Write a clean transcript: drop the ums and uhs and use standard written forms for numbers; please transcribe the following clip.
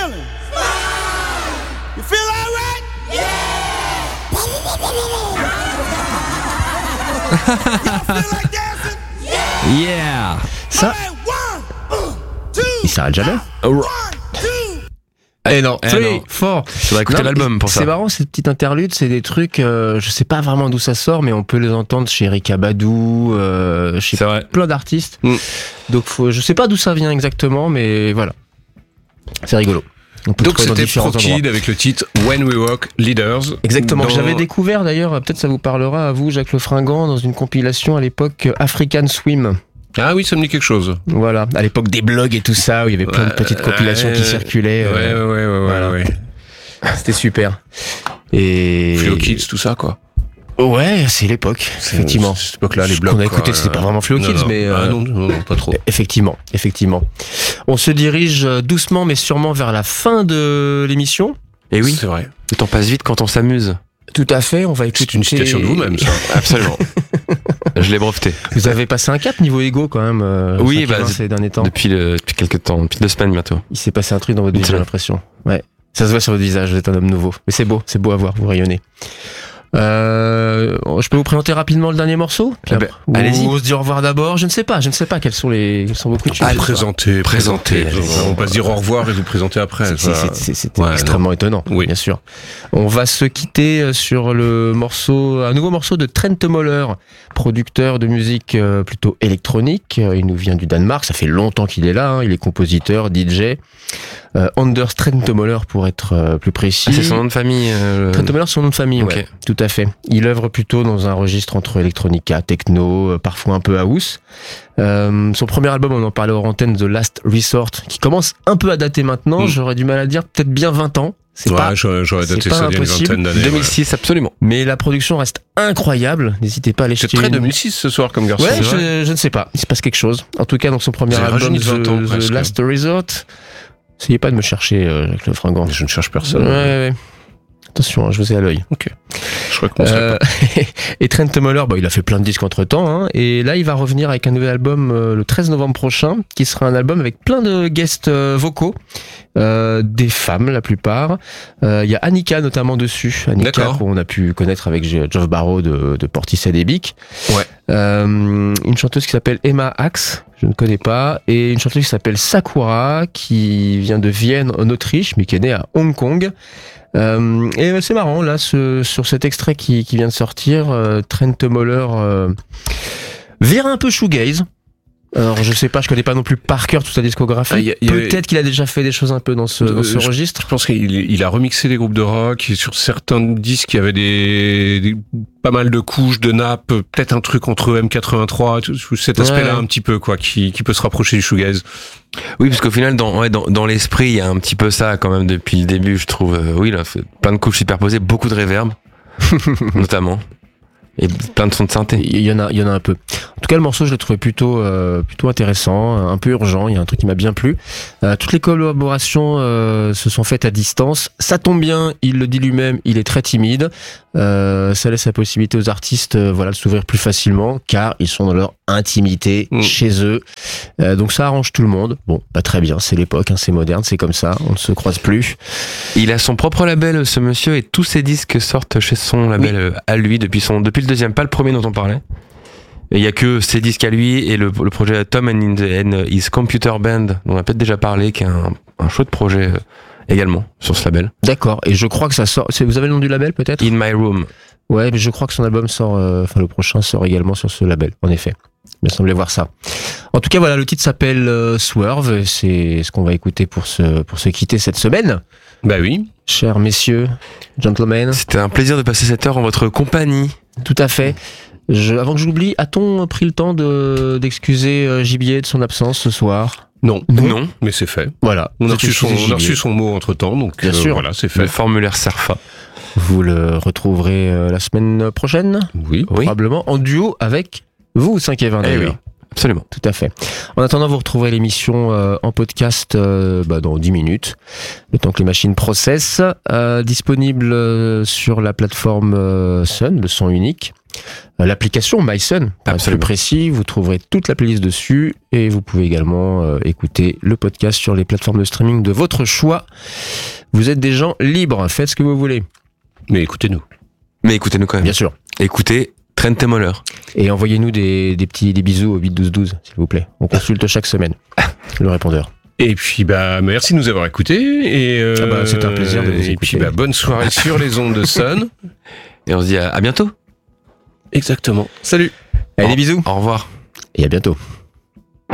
feeling? You feel all right? Y'all feel like dancing? Yeah. Ça, All right, 1, 2, il s'arrête jamais. 1, 2. Eh non, 3, non. 4. Faudrait écouter l'album pour ça. C'est marrant, ces petites interludes, c'est des trucs, je sais pas vraiment d'où ça sort, mais on peut les entendre chez Erykah Badu, chez C'est vrai. plein d'artistes. Mm. Donc je sais pas d'où ça vient exactement, mais voilà. C'est rigolo. On peut Donc trouver dans c'était différents Pro Kid endroits. avec le titre When We Walk Leaders. Exactement, que Dans- j'avais découvert d'ailleurs, peut-être ça vous parlera à vous, Jacques Lefringant, dans une compilation à l'époque African Swim. Ah oui, ça me dit quelque chose. Voilà, à l'époque des blogs et tout ça, où il y avait plein de petites compilations qui circulaient. voilà. ouais. C'était super. Et Flo Kids, tout ça, quoi. ouais, c'est l'époque, effectivement. Cette époque-là, les Ce blogs. qu'on a quoi. écouté, c'était pas vraiment Flo Non, Kids, non. mais Ah non, pas trop. effectivement. On se dirige doucement mais sûrement vers la fin de l'émission. Et oui, C'est vrai. le temps passe vite quand on s'amuse. Tout à fait, on va écouter. C'est une citation de vous-même, ça. Absolument. Je l'ai breveté. Vous avez passé un cap niveau ego quand même. Oui, Jacques Levin, bah, ces derniers temps. Depuis quelques temps, depuis 2 semaines bientôt. Il s'est passé un truc dans votre vie, C'est j'ai vrai. l'impression. Ouais. Ça se voit sur votre visage, vous êtes un homme nouveau. Mais c'est beau à voir, vous rayonnez. Je peux vous présenter rapidement le dernier morceau? Eh ben, Ou allez-y. on se dit au revoir d'abord? Je ne sais pas quels sont vos coutumes. Présenter. Présenter. On va se dire au revoir et vous présenter après. C'est Ouais, extrêmement étonnant, Oui. bien sûr. On va se quitter sur un nouveau morceau de Trent Moller, producteur de musique plutôt électronique. Il nous vient du Danemark, ça fait longtemps qu'il est là, hein. Il est compositeur, DJ. Anders Trent Moller pour être plus précis. Ah, c'est son nom de famille. Trent Moller, son nom de famille, Ok. ouais, tout à fait. Il œuvre plutôt dans un registre entre electronica, techno, parfois un peu house. Son premier album, on en parlait hors antenne, The Last Resort, qui commence un peu à dater maintenant. J'aurais du mal à dire, peut-être bien 20 ans. C'est Ouais, pas, j'aurais c'est daté pas ça il y a une impossible. vingtaine d'années. 2006, absolument. mais la production reste incroyable. N'hésitez pas à aller C'est jeter très une- 2006 ce soir comme garçon. Ouais, c'est vrai. je ne sais pas. Il se passe quelque chose. En tout cas, dans son premier Vous avez album, rajeuni de 20 ans, The presque. Last Resort. Essayez pas de me chercher, Jacques Lefringant. Je ne cherche Ouais, personne. ouais. Attention, hein, je vous ai à l'œil. Je crois qu'on serait pas. Et Trent Moller, il a fait plein de disques entre temps, et là il va revenir avec un nouvel album le 13 novembre prochain, qui sera un album avec plein de guests vocaux, des femmes la plupart. Il y a Annika notamment dessus, Annika D'accord. qu'on a pu connaître avec Geoff Barrow de Portishead et Bic. Ouais. Une chanteuse qui s'appelle Emma Axe, je ne connais pas, et une chanteuse qui s'appelle Sakura, qui vient de Vienne en Autriche, mais qui est née à Hong Kong. Et c'est marrant, là, sur cet extrait qui vient de sortir, Trent Moller vire un peu shoegaze. Alors, je sais pas, je connais pas non plus par cœur toute sa discographie. Ah, y a- Peut-être qu'il a déjà fait des choses un peu dans ce registre. Je pense qu'il a remixé des groupes de rock. Et sur certains disques, il y avait pas mal de couches, de nappes. Peut-être un truc entre M83, tout cet aspect-là Ouais. un petit peu, quoi, qui peut se rapprocher du shoegaze. Oui, parce qu'au final, dans l'esprit, il y a un petit peu ça quand même depuis le début, je trouve. Oui, là, plein de couches superposées, beaucoup de reverb, notamment. Et plein de sons de synthé. Il y en a un peu. En tout cas, le morceau, je l'ai trouvé plutôt intéressant, un peu urgent. Il y a un truc qui m'a bien plu. Toutes les collaborations se sont faites à distance. Ça tombe bien, il le dit lui-même, il est très timide. Ça laisse la possibilité aux artistes, de s'ouvrir plus facilement, car ils sont dans leur intimité chez eux. Donc ça arrange tout le monde. Bon, pas très bien. C'est l'époque, c'est moderne, c'est comme ça. On ne se croise plus. Il a son propre label, ce monsieur, et tous ses disques sortent chez son label à lui depuis le deuxième, pas le premier dont on parlait. Et il y a que ses disques à lui et le projet Tom and His Computer Band, dont on a peut-être déjà parlé, qui est un chouette projet également sur ce label. D'accord. Et je crois que ça sort. Vous avez le nom du label peut-être? In My Room. Ouais, mais je crois que son album sort, le prochain sort également sur ce label. En effet. Il me semblait voir ça. En tout cas, voilà, le titre s'appelle Swerve. C'est ce qu'on va écouter pour se quitter cette semaine. Bah oui. Chers messieurs, gentlemen. C'était un plaisir de passer cette heure en votre compagnie. Tout à fait. Avant que j'oublie, a-t-on pris le temps d'excuser Gibier de son absence ce soir? Non. Non. Mais c'est fait. Voilà. On a Vous reçu excusez Gibier. son mot entre temps, donc Bien sûr. voilà, c'est Le fait. formulaire Serfa. Vous le retrouverez la semaine prochaine, Oui. Oui. probablement en duo avec vous, 5 et 20 Eh d'ailleurs. oui. Absolument. Tout à fait. En attendant, vous retrouverez l'émission en podcast dans 10 minutes, le temps que les machines processent, disponible sur la plateforme Sun, le son unique. l'application MySun, pour être plus précis. Vous trouverez toute la playlist dessus et vous pouvez également écouter le podcast sur les plateformes de streaming de votre choix. Vous êtes des gens libres, faites ce que vous voulez. Mais écoutez-nous. Mais écoutez-nous quand même. Bien sûr. Écoutez Trent et Moller. Et envoyez-nous des bisous au 8-12-12, s'il vous plaît. On consulte chaque semaine le répondeur. Et puis merci de nous avoir écoutés. Et c'est un plaisir de vous écouter. Et puis bonne soirée sur les ondes de Sun. Et on se dit à bientôt. Exactement. Salut. Allez, des bisous. Au revoir. Et à bientôt.